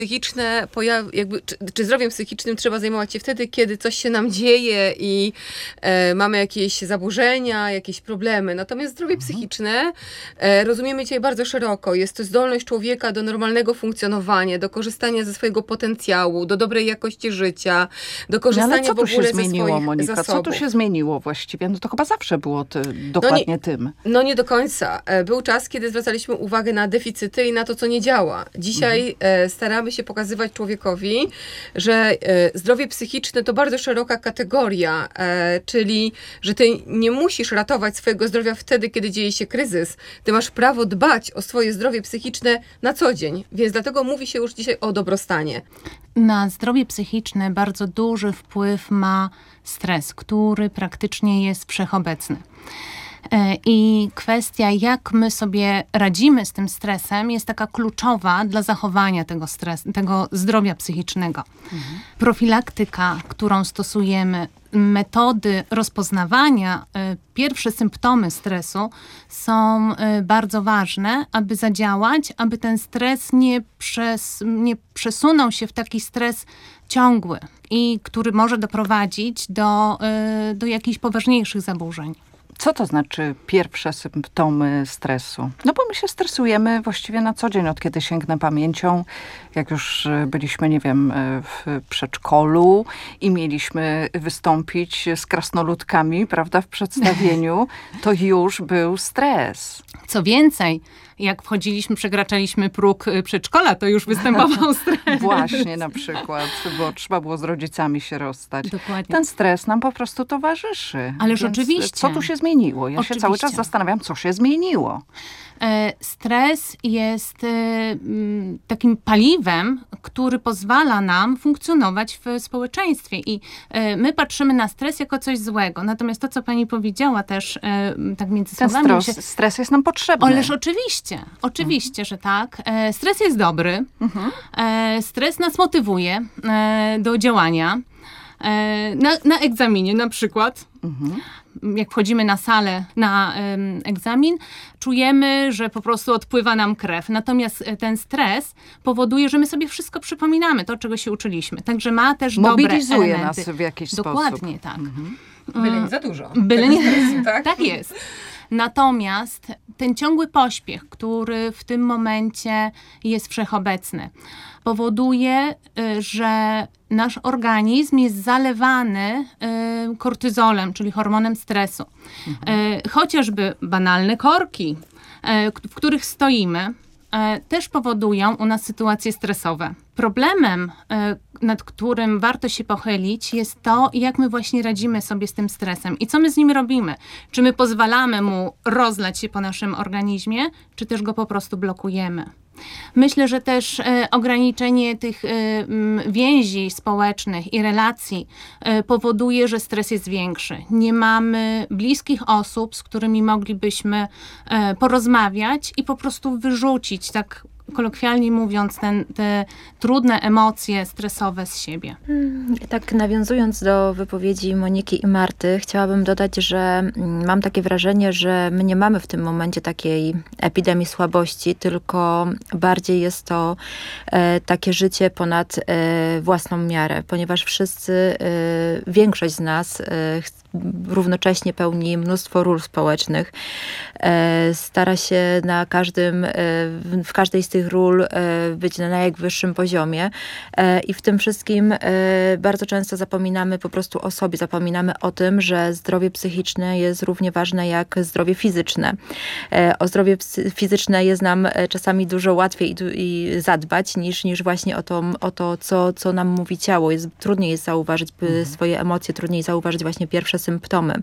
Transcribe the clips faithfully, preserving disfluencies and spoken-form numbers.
psychiczne, pojaw, jakby, czy, czy zdrowiem psychicznym trzeba zajmować się wtedy, kiedy coś się nam dzieje i e, mamy jakieś zaburzenia, jakieś problemy. Natomiast zdrowie mhm. psychiczne e, rozumiemy dzisiaj bardzo szeroko. Jest to zdolność człowieka do normalnego funkcjonowania, do korzystania ze swojego potencjału, do dobrej jakości życia, do korzystania no, ale co w ogóle tu się ze zmieniło, swoich Monika? zasobów. Co tu się zmieniło właściwie? No to chyba zawsze było ty, dokładnie no nie, tym. No nie do końca. Był czas, kiedy zwracaliśmy uwagę na deficyty i na to, co nie działa. Dzisiaj mhm. staramy się pokazywać człowiekowi, że zdrowie psychiczne to bardzo szeroka kategoria, czyli, że ty nie musisz ratować swojego zdrowia wtedy, kiedy dzieje się kryzys. Ty masz prawo dbać o swoje zdrowie psychiczne na co dzień, więc dlatego mówi się już dzisiaj o dobrostanie. Na zdrowie psychiczne bardzo duży wpływ ma stres, który praktycznie jest wszechobecny. I kwestia, jak my sobie radzimy z tym stresem, jest taka kluczowa dla zachowania tego, stres, tego zdrowia psychicznego. Mhm. Profilaktyka, którą stosujemy, metody rozpoznawania, pierwsze symptomy stresu są bardzo ważne, aby zadziałać, aby ten stres nie, przes, nie przesunął się w taki stres ciągły i który może doprowadzić do, do jakichś poważniejszych zaburzeń. Co to znaczy pierwsze symptomy stresu? No bo my się stresujemy właściwie na co dzień, od kiedy sięgnę pamięcią, jak już byliśmy, nie wiem, w przedszkolu i mieliśmy wystąpić z krasnoludkami, prawda, w przedstawieniu, to już był stres. Co więcej, jak wchodziliśmy, przekraczaliśmy próg przedszkola, to już występował stres. Właśnie na przykład, bo trzeba było z rodzicami się rozstać. Dokładnie. Ten stres nam po prostu towarzyszy. Ależ Więc oczywiście. Co tu się zmieniło? Ja oczywiście. się cały czas zastanawiam, co się zmieniło. Stres jest takim paliwem, który pozwala nam funkcjonować w społeczeństwie i my patrzymy na stres jako coś złego. Natomiast to, co pani powiedziała też tak między Ten słowami... Stres, się... stres jest nam potrzebny. Ależ oczywiście, oczywiście, mhm. że tak. Stres jest dobry. Mhm. Stres nas motywuje do działania. Na, na egzaminie na przykład. Mhm. Jak wchodzimy na salę, na um, egzamin, czujemy, że po prostu odpływa nam krew. Natomiast ten stres powoduje, że my sobie wszystko przypominamy, to, czego się uczyliśmy. Także ma też dobre elementy. Mobilizuje nas w jakiś Dokładnie, sposób. Dokładnie, tak. Mhm. Byle nie za dużo. Byle nie, stresu, tak? tak jest. Natomiast ten ciągły pośpiech, który w tym momencie jest wszechobecny, powoduje, że nasz organizm jest zalewany kortyzolem, czyli hormonem stresu. Mhm. Chociażby banalne korki, w których stoimy, też powodują u nas sytuacje stresowe. Problemem, nad którym warto się pochylić, jest to, jak my właśnie radzimy sobie z tym stresem i co my z nim robimy. Czy my pozwalamy mu rozlać się po naszym organizmie, czy też go po prostu blokujemy. Myślę, że też e, ograniczenie tych e, m, więzi społecznych i relacji e, powoduje, że stres jest większy. Nie mamy bliskich osób, z którymi moglibyśmy e, porozmawiać i po prostu wyrzucić, tak kolokwialnie mówiąc, ten, te trudne emocje stresowe z siebie. Hmm, tak nawiązując do wypowiedzi Moniki i Marty, chciałabym dodać, że mam takie wrażenie, że my nie mamy w tym momencie takiej epidemii słabości, tylko bardziej jest to e, takie życie ponad e, własną miarę, ponieważ wszyscy, e, większość z nas e, równocześnie pełni mnóstwo ról społecznych. E, stara się na każdym, e, w, w każdej z tych ról e, być na najwyższym poziomie e, i w tym wszystkim e, bardzo często zapominamy po prostu o sobie, zapominamy o tym, że zdrowie psychiczne jest równie ważne jak zdrowie fizyczne. E, o zdrowie psy- fizyczne jest nam czasami dużo łatwiej i, i zadbać niż, niż właśnie o to, o to co, co nam mówi ciało. Jest, trudniej jest zauważyć mhm. swoje emocje, trudniej zauważyć właśnie pierwsze symptomy.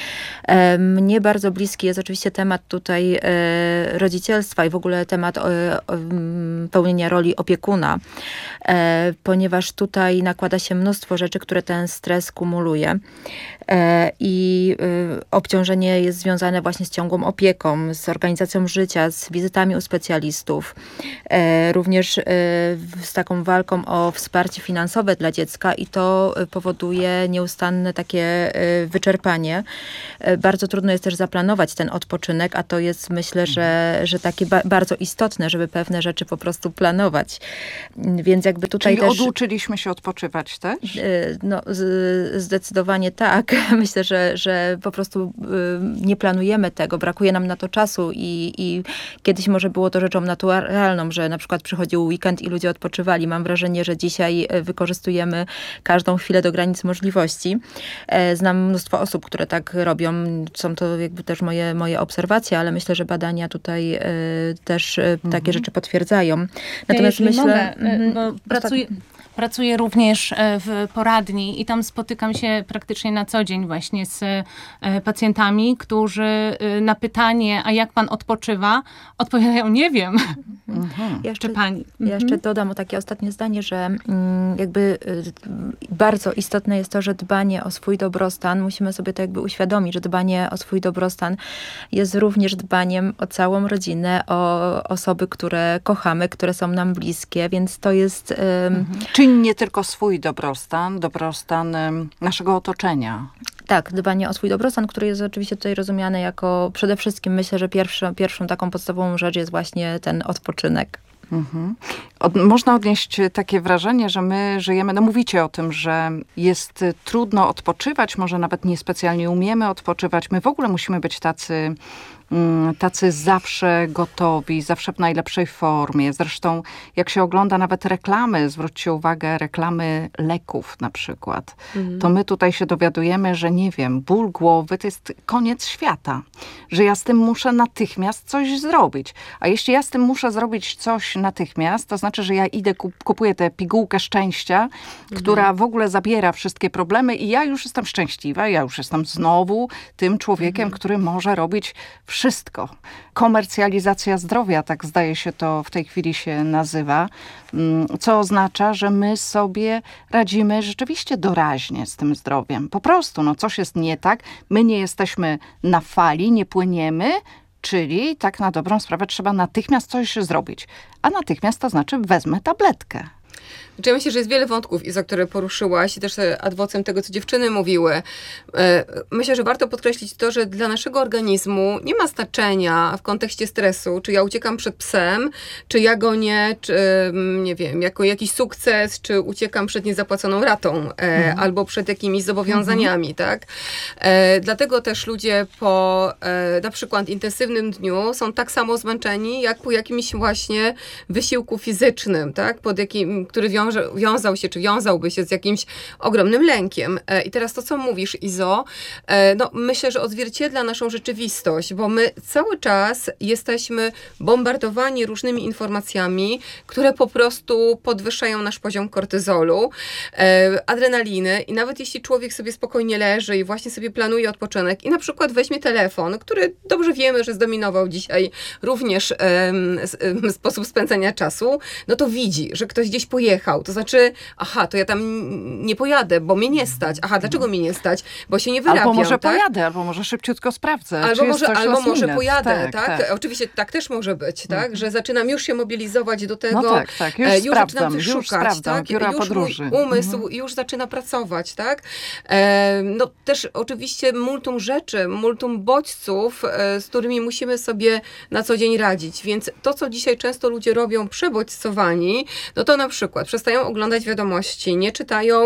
E, mnie bardzo bliski jest oczywiście temat tutaj e, rodzicielstwa i w ogóle temat e, pełnienia roli opiekuna, e, ponieważ tutaj nakłada się mnóstwo rzeczy, które ten stres kumuluje e, i e, obciążenie jest związane właśnie z ciągłą opieką, z organizacją życia, z wizytami u specjalistów, e, również e, z taką walką o wsparcie finansowe dla dziecka i to powoduje nieustanne takie e, wyczerpanie. E, bardzo trudno jest też zaplanować ten odpoczynek, a to jest myślę, że, że takie ba- bardzo istotne, żeby pewne rzeczy po prostu planować. Więc jakby tutaj Czyli też... oduczyliśmy się odpoczywać też? No, z, zdecydowanie tak. Myślę, że, że po prostu nie planujemy tego, brakuje nam na to czasu i, i kiedyś może było to rzeczą naturalną, że na przykład przychodził weekend i ludzie odpoczywali. Mam wrażenie, że dzisiaj wykorzystujemy każdą chwilę do granic możliwości. Znam mnóstwo osób, które tak robią. Są to jakby też moje, moje obserwacje, ale myślę, że badania tutaj też mhm. takie rzeczy potwierdzają. Natomiast ja myślę... Mogę, mhm, bo pracuję... Pracuję również w poradni i tam spotykam się praktycznie na co dzień właśnie z pacjentami, którzy na pytanie, a jak pan odpoczywa, odpowiadają, nie wiem. Mhm. Jeszcze, Czy pani? Ja jeszcze dodam o takie ostatnie zdanie, że jakby bardzo istotne jest to, że dbanie o swój dobrostan, musimy sobie to jakby uświadomić, że dbanie o swój dobrostan jest również dbaniem o całą rodzinę, o osoby, które kochamy, które są nam bliskie, więc to jest... Mhm. Czyli nie tylko swój dobrostan, dobrostan naszego otoczenia. Tak, dbanie o swój dobrostan, który jest oczywiście tutaj rozumiany jako przede wszystkim, myślę, że pierwszą, pierwszą taką podstawową rzecz jest właśnie ten odpoczynek. Mhm. Od, można odnieść takie wrażenie, że my żyjemy, no mówicie o tym, że jest trudno odpoczywać, może nawet niespecjalnie umiemy odpoczywać. My w ogóle musimy być tacy, tacy zawsze gotowi, zawsze w najlepszej formie. Zresztą jak się ogląda nawet reklamy, zwróćcie uwagę, reklamy leków na przykład, mhm. to my tutaj się dowiadujemy, że nie wiem, ból głowy to jest koniec świata. Że ja z tym muszę natychmiast coś zrobić. A jeśli ja z tym muszę zrobić coś natychmiast, to znaczy, że ja idę, kupuję tę pigułkę szczęścia, mhm. która w ogóle zabiera wszystkie problemy i ja już jestem szczęśliwa, ja już jestem znowu tym człowiekiem, mhm. który może robić wszystko. Komercjalizacja zdrowia, tak zdaje się to w tej chwili się nazywa, co oznacza, że my sobie radzimy rzeczywiście doraźnie z tym zdrowiem. Po prostu, no coś jest nie tak, my nie jesteśmy na fali, nie płyniemy, czyli tak na dobrą sprawę trzeba natychmiast coś zrobić. A natychmiast to znaczy wezmę tabletkę. Ja myślę, że jest wiele wątków, Izo, które poruszyłaś i też ad vocem tego, co dziewczyny mówiły. Myślę, że warto podkreślić to, że dla naszego organizmu nie ma znaczenia w kontekście stresu, czy ja uciekam przed psem, czy ja gonię, czy nie wiem, jako jakiś sukces, czy uciekam przed niezapłaconą ratą, mhm. albo przed jakimiś zobowiązaniami, mhm. tak? Dlatego też ludzie po na przykład intensywnym dniu są tak samo zmęczeni, jak po jakimś właśnie wysiłku fizycznym, tak? Pod jakim, który wiąże wiązał się, czy wiązałby się z jakimś ogromnym lękiem. I teraz to, co mówisz, Izo, no myślę, że odzwierciedla naszą rzeczywistość, bo my cały czas jesteśmy bombardowani różnymi informacjami, które po prostu podwyższają nasz poziom kortyzolu, adrenaliny i nawet jeśli człowiek sobie spokojnie leży i właśnie sobie planuje odpoczynek i na przykład weźmie telefon, który dobrze wiemy, że zdominował dzisiaj również um, sposób spędzania czasu, no to widzi, że ktoś gdzieś pojechał. To znaczy, aha, to ja tam nie pojadę, bo mnie nie stać. Aha, dlaczego mnie nie stać? Bo się nie wyrabiam. Albo może tak? pojadę, albo może szybciutko sprawdzę. Albo może, albo może pojadę, tak, tak? tak? Oczywiście tak też może być, tak? Mhm. Że zaczynam już się mobilizować do tego. No tak, tak. Już, już sprawdzam, zaczynam coś już szukać, sprawdzam, tak? biura już podróży. mój umysł mhm. już zaczyna pracować, tak? E, no też oczywiście multum rzeczy, multum bodźców, e, z którymi musimy sobie na co dzień radzić. Więc to, co dzisiaj często ludzie robią przebodźcowani, no to na przykład przestają oglądać wiadomości, nie czytają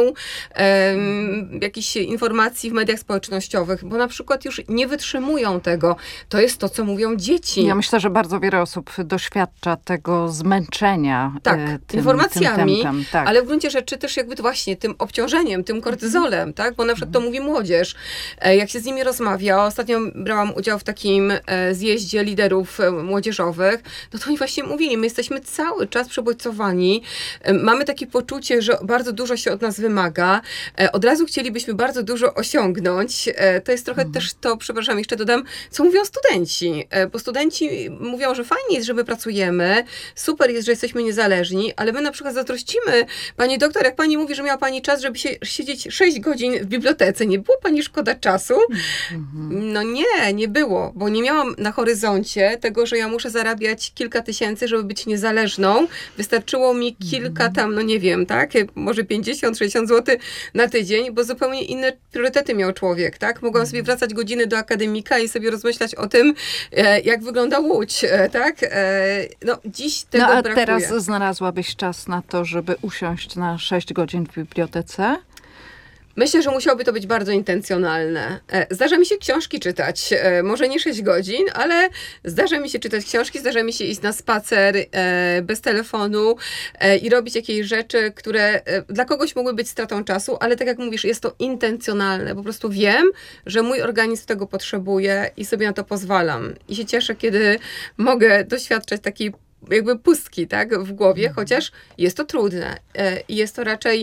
um, jakichś informacji w mediach społecznościowych, bo na przykład już nie wytrzymują tego. To jest to, co mówią dzieci. Ja myślę, że bardzo wiele osób doświadcza tego zmęczenia tak, e, tym, informacjami, tym tempem, tak. ale w gruncie rzeczy też jakby to właśnie tym obciążeniem, tym kortyzolem, mm. tak? Bo na przykład to mówi młodzież. E, jak się z nimi rozmawia, ostatnio brałam udział w takim e, zjeździe liderów e, młodzieżowych, no to oni właśnie mówili, my jesteśmy cały czas przebodźcowani, e, mamy takie poczucie, że bardzo dużo się od nas wymaga. E, od razu chcielibyśmy bardzo dużo osiągnąć. E, to jest trochę mm. też to, przepraszam, jeszcze dodam, co mówią studenci. E, bo studenci mówią, że fajnie jest, że my pracujemy, super jest, że jesteśmy niezależni, ale my na przykład zazdrościmy, pani doktor, jak pani mówi, że miała pani czas, żeby się, siedzieć sześć godzin w bibliotece, nie było pani szkoda czasu? Mm. No nie, nie było, bo nie miałam na horyzoncie tego, że ja muszę zarabiać kilka tysięcy, żeby być niezależną. Wystarczyło mi kilka tam, no no nie wiem, tak, może pięćdziesiąt sześćdziesiąt złotych na tydzień, bo zupełnie inne priorytety miał człowiek, tak? Mogłam sobie wracać godziny do akademika i sobie rozmyślać o tym, jak wygląda Łódź, tak? No dziś tego no, a brakuje. teraz znalazłabyś czas na to, żeby usiąść na sześć godzin w bibliotece? Myślę, że musiałoby to być bardzo intencjonalne. Zdarza mi się książki czytać, może nie sześć godzin, ale zdarza mi się czytać książki, zdarza mi się iść na spacer bez telefonu i robić jakieś rzeczy, które dla kogoś mogły być stratą czasu, ale tak jak mówisz, jest to intencjonalne. Po prostu wiem, że mój organizm tego potrzebuje i sobie na to pozwalam. I się cieszę, kiedy mogę doświadczać takiej jakby pustki, tak, w głowie, mhm. chociaż jest to trudne i jest to raczej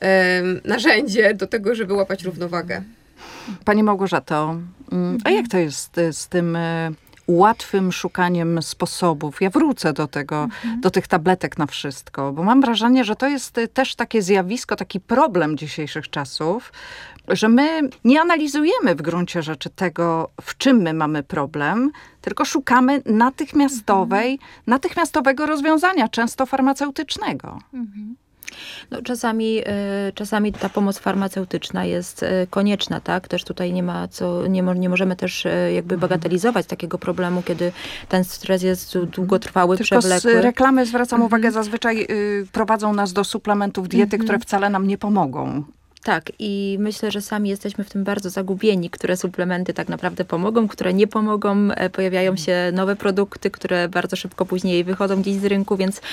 narzędzie do tego, żeby łapać równowagę. Pani Małgorzato, a jak to jest z tym łatwym szukaniem sposobów? Ja wrócę do tego, mhm. do tych tabletek na wszystko, bo mam wrażenie, że to jest też takie zjawisko, taki problem dzisiejszych czasów, że my nie analizujemy w gruncie rzeczy tego, w czym my mamy problem, tylko szukamy natychmiastowej, mhm. natychmiastowego rozwiązania, często farmaceutycznego. Mhm. No, czasami, czasami ta pomoc farmaceutyczna jest konieczna, tak? Też tutaj nie ma co, nie, mo, nie możemy też jakby bagatelizować takiego problemu, kiedy ten stres jest długotrwały, Tylko przewlekły. Z reklamy zwracam uwagę, zazwyczaj y, prowadzą nas do suplementów diety, które wcale nam nie pomogą. Tak, i myślę, że sami jesteśmy w tym bardzo zagubieni, które suplementy tak naprawdę pomogą, które nie pomogą. Pojawiają się nowe produkty, które bardzo szybko później wychodzą gdzieś z rynku, więc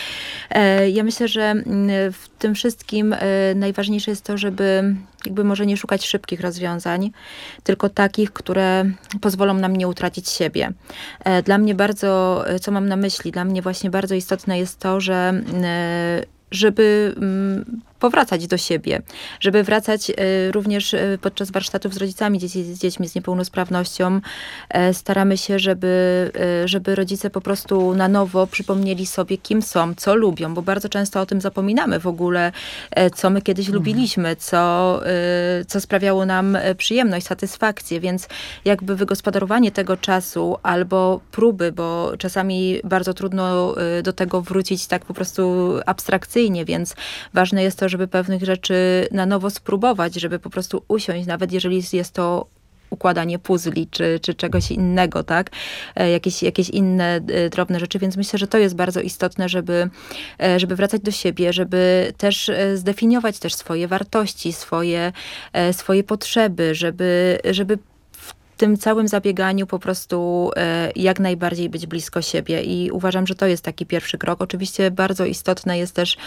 e, ja myślę, że w tym wszystkim e, najważniejsze jest to, żeby jakby może nie szukać szybkich rozwiązań, tylko takich, które pozwolą nam nie utracić siebie. E, dla mnie bardzo, co mam na myśli, dla mnie właśnie bardzo istotne jest to, że e, żeby powracać do siebie, żeby wracać również podczas warsztatów z rodzicami dzieci, z dziećmi z niepełnosprawnością. Staramy się, żeby, żeby rodzice po prostu na nowo przypomnieli sobie, kim są, co lubią, bo bardzo często o tym zapominamy w ogóle, co my kiedyś mhm. lubiliśmy, co, co sprawiało nam przyjemność, satysfakcję, więc jakby wygospodarowanie tego czasu albo próby, bo czasami bardzo trudno do tego wrócić tak po prostu abstrakcyjnie, więc ważne jest to, żeby pewnych rzeczy na nowo spróbować, żeby po prostu usiąść, nawet jeżeli jest to układanie puzli, czy, czy czegoś innego, tak? Jakieś, jakieś inne drobne rzeczy, więc myślę, że to jest bardzo istotne, żeby, żeby wracać do siebie, żeby też zdefiniować też swoje wartości, swoje, swoje potrzeby, żeby, żeby w tym całym zabieganiu po prostu jak najbardziej być blisko siebie i uważam, że to jest taki pierwszy krok. Oczywiście bardzo istotne jest też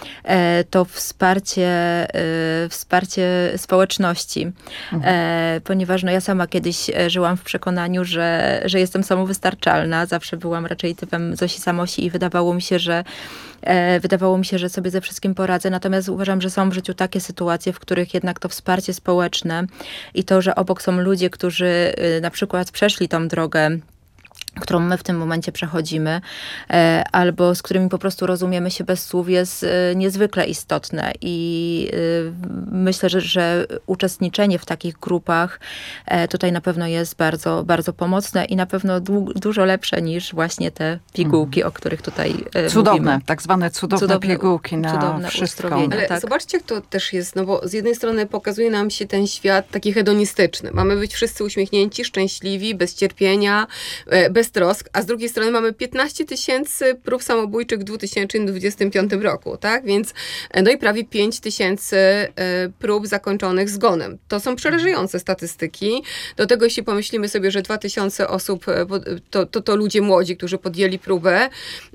to wsparcie, wsparcie społeczności, mhm. ponieważ no ja sama kiedyś żyłam w przekonaniu, że, że jestem samowystarczalna. Zawsze byłam raczej typem Zosi Samosi i wydawało mi się, że wydawało mi się, że sobie ze wszystkim poradzę. Natomiast uważam, że są w życiu takie sytuacje, w których jednak to wsparcie społeczne i to, że obok są ludzie, którzy na przykład przeszli tą drogę, którą my w tym momencie przechodzimy, albo z którymi po prostu rozumiemy się bez słów, jest niezwykle istotne. I myślę, że, że uczestniczenie w takich grupach tutaj na pewno jest bardzo, bardzo pomocne i na pewno du- dużo lepsze niż właśnie te pigułki, mm. o których tutaj Cudowne, mówimy. tak zwane cudowne, cudowne pigułki na cudowne wszystko. Ale tak. Zobaczcie, jak to też jest, no bo z jednej strony pokazuje nam się ten świat taki hedonistyczny. Mamy być wszyscy uśmiechnięci, szczęśliwi, bez cierpienia, bez trosk, a z drugiej strony mamy piętnaście tysięcy prób samobójczych w dwa tysiące dwudziestym piątym roku, tak? Więc no i prawie pięć tysięcy prób zakończonych zgonem. To są przerażające statystyki. Do tego, jeśli pomyślimy sobie, że dwa tysiące osób to, to, to ludzie młodzi, którzy podjęli próbę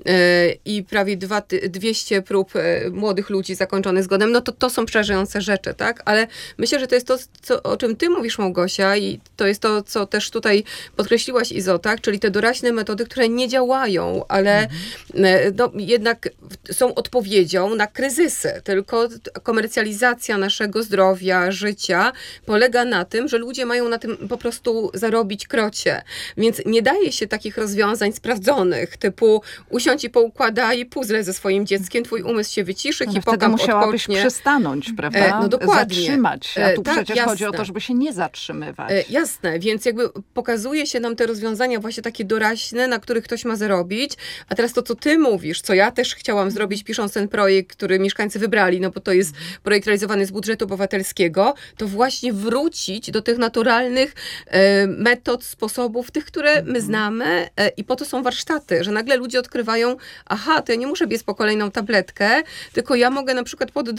i prawie dwieście prób młodych ludzi zakończonych zgonem, no to to są przerażające rzeczy, tak? Ale myślę, że to jest to, co, o czym ty mówisz, Małgosia, i to jest to, co też tutaj podkreśliłaś, Izo, tak? Czyli te doraźne metody, które nie działają, ale mhm. no, jednak są odpowiedzią na kryzysy. Tylko komercjalizacja naszego zdrowia, życia polega na tym, że ludzie mają na tym po prostu zarobić krocie. Więc nie daje się takich rozwiązań sprawdzonych, typu usiądź i poukładaj puzzle ze swoim dzieckiem, twój umysł się wyciszy, no, hipokamp wtedy musiałabyś odpocznie. przystanąć, prawda? E, no dokładnie. Zatrzymać. A tu e, tak, przecież jasne. chodzi o to, żeby się nie zatrzymywać. E, jasne, więc jakby pokazuje się nam te rozwiązania właśnie takie doraźne, na których ktoś ma zarobić, a teraz to, co ty mówisz, co ja też chciałam zrobić, pisząc ten projekt, który mieszkańcy wybrali, no bo to jest projekt realizowany z budżetu obywatelskiego, to właśnie wrócić do tych naturalnych e, metod, sposobów, tych, które my znamy e, i po to są warsztaty, że nagle ludzie odkrywają, aha, to ja nie muszę biec po kolejną tabletkę, tylko ja mogę na przykład pod